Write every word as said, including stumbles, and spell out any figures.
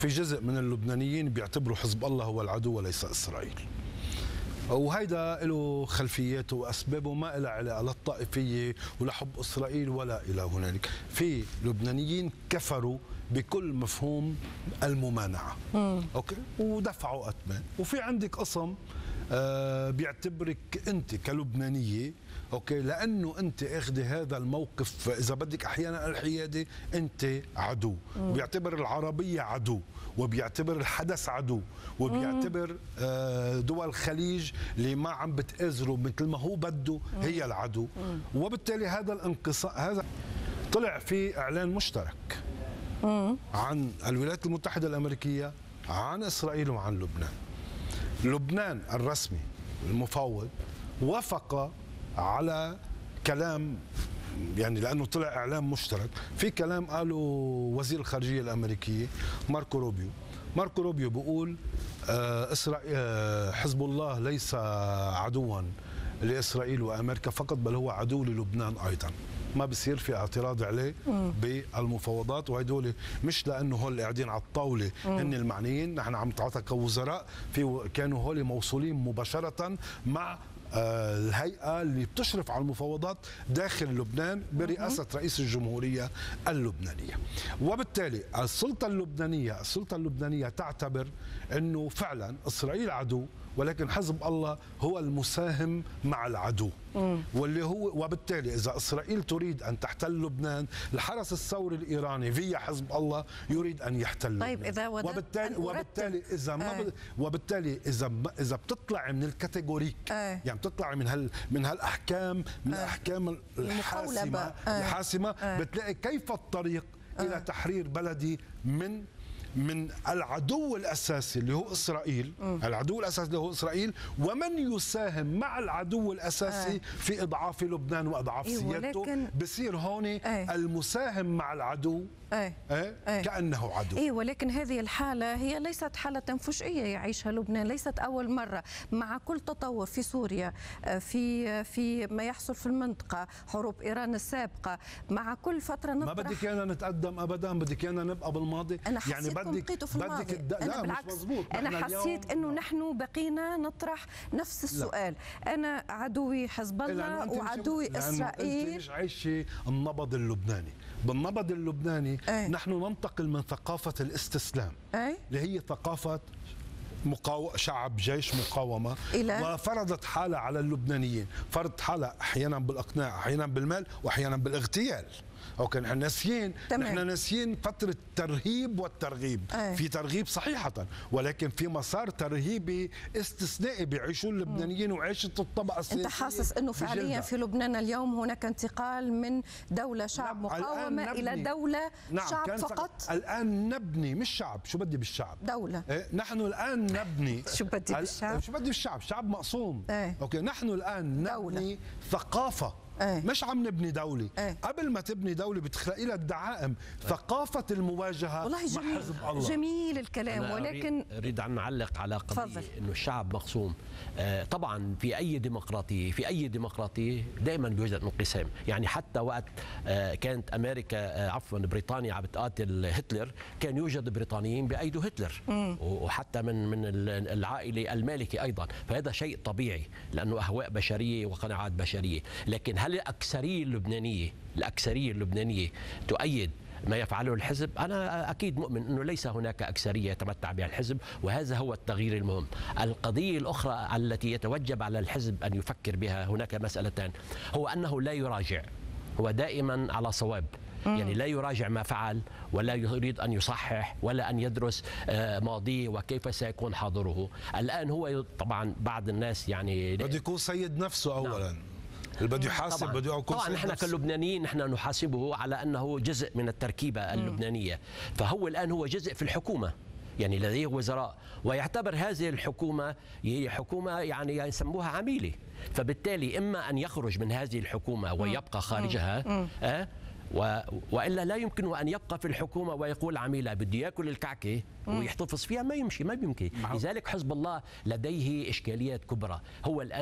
في جزء من اللبنانيين بيعتبروا حزب الله هو العدو وليس إسرائيل، وهيدا له خلفياته وأسبابه ما لها علاقة لا الطائفية ولا حب إسرائيل ولا إلى هنالك. في لبنانيين كفروا بكل مفهوم الممانعة مم. أوكي، ودفعوا أثمان. وفي عندك قسم آه بيعتبرك أنت كلبنانية اوكي لانه انت اخذي هذا الموقف اذا بدك احيانا الحيادي انت عدو، وبيعتبر العربيه عدو، وبيعتبر الحدث عدو، وبيعتبر دول الخليج اللي ما عم بتآزره مثل ما هو بده هي العدو. وبالتالي هذا الانقسام هذا طلع في اعلان مشترك عن الولايات المتحده الامريكيه عن اسرائيل وعن لبنان. لبنان الرسمي المفوض وافق على كلام، يعني لانه طلع اعلام مشترك، في كلام قاله وزير الخارجيه الامريكيه ماركو روبيو. ماركو روبيو بيقول اسرائيل حزب الله ليس عدوا لاسرائيل وامريكا فقط، بل هو عدو للبنان ايضا. ما بصير في اعتراض عليه بالمفاوضات، وهدول مش لانه هول اللي قاعدين على الطاوله هن المعنيين، نحن عم نتعاطى كوزراء، في كانوا هول موصولين مباشره مع الهيئة اللي بتشرف على المفاوضات داخل لبنان برئاسة رئيس الجمهورية اللبنانية. وبالتالي السلطة اللبنانية السلطة اللبنانية تعتبر أنه فعلا إسرائيل عدو، ولكن حزب الله هو المساهم مع العدو. واللي هو وبالتالي إذا إسرائيل تريد أن تحتل لبنان، الحرس الثوري الإيراني فيا حزب الله يريد أن يحتل طيب لبنان. إذا وبالتالي وبالتالي إذا ما آه. وبالتالي إذا إذا بتطلع من الكاتيجوريك آه. يعني بتطلع من هال من هالاحكام من آه. الاحكام الحاسمه آه. الحاسمه آه. بتلاقي كيف الطريق آه. الى تحرير بلدي من من العدو الاساسي اللي هو اسرائيل، م. العدو الاساسي اللي هو اسرائيل، ومن يساهم مع العدو الاساسي آه. في اضعاف لبنان واضعاف إيه سيادته. ولكن... بصير هون آه. المساهم مع العدو آه. آه. آه. كانه عدو. إيه ولكن هذه الحاله هي ليست حاله تنفسيه يعيشها لبنان، ليست اول مره. مع كل تطور في سوريا، في في ما يحصل في المنطقه، حروب ايران السابقه، مع كل فتره نطرح. ما بدك ايانا نتقدم ابدا، بدك ايانا نبقى بالماضي. أنا يعني بدك في الماضي. الد... أنا بالعكس أنا حسيت إنه نحن بقينا نطرح نفس السؤال. لا. أنا عدوي حزب الله وعدوي إسرائيل. أنت مش عايشة النبض اللبناني. بالنبض اللبناني أي. نحن ننتقل من ثقافة الاستسلام أي. اللي هي ثقافة مقاو... شعب جيش مقاومة إلى؟ وفرضت حالها على اللبنانيين، فرضت حالها أحيانا بالإقناع، أحيانا بالمال، وأحيانا بالاغتيال. اوكي نحن ناسيين نحن ناسيين فتره الترهيب والترغيب. أي. في ترغيب صحيحه، ولكن في مسار ترهيبي استثنائي بيعيشوه اللبنانيين وعيشه الطبقه السياسيه. انت حاسس انه فعليا بجلدة. في لبنان اليوم هناك انتقال من دوله شعب نعم. مقاومه الى دوله نعم. شعب فقط؟ الان نبني مش شعب، شو بدي بالشعب؟ دوله. إيه؟ نحن الان نبني شو بدي بالشعب؟ شو بدي بالشعب؟ شعب مقسوم. أي. اوكي نحن الان نبني دولة. ثقافه. أيه. مش عم نبني دولة. أيه. قبل ما تبني دولة بتخلقي لك دعائم. أيه. ثقافة المواجهة والله جميل. مع حزب الله. جميل الكلام. أنا ولكن أريد أن نعلق على قضية إنه الشعب مقسوم. آه طبعا في أي ديمقراطية في أي ديمقراطية دائما يوجد انقسام. يعني حتى وقت آه كانت أمريكا آه عفوا بريطانيا عم بتقاتل هتلر، كان يوجد بريطانيين بأيدوا هتلر. مم. وحتى من من العائلة المالكي أيضا، فهذا شيء طبيعي لأنه أهواء بشرية وقناعات بشرية. لكن هل الأكثرية اللبنانية الأكثرية اللبنانية تؤيد ما يفعله الحزب؟ أنا أكيد مؤمن أنه ليس هناك أكثرية يتمتع بها الحزب، وهذا هو التغيير المهم. القضية الأخرى التي يتوجب على الحزب أن يفكر بها، هناك مسألتان، هو أنه لا يراجع، هو دائما على صواب. يعني لا يراجع ما فعل، ولا يريد أن يصحح، ولا أن يدرس ماضيه وكيف سيكون حاضره. الآن هو طبعا بعض الناس يعني بده يكون سيد نفسه أولا. نعم. اللي بده يحاسب بده يكون طبعا نحن كلبنانيين نحن نحاسبه على انه جزء من التركيبه اللبنانيه، فهو الان هو جزء في الحكومه، يعني لديه وزراء، ويعتبر هذه الحكومه هي حكومه يعني يسموها عميله، فبالتالي اما ان يخرج من هذه الحكومه ويبقى خارجها أه والا لا يمكن ان يبقى في الحكومه ويقول عميله بدي ياكل الكعكه ويحتفظ فيها، ما يمشي ما بيمكن. لذلك حزب الله لديه اشكاليات كبرى. هو الان